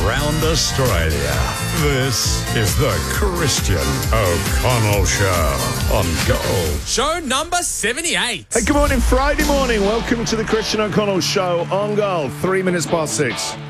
around Australia. This is the Christian O'Connell Show on Gold. Show number 78. Hey, good morning, Friday morning. Welcome to the Christian O'Connell Show on Gold. 3 minutes past 6.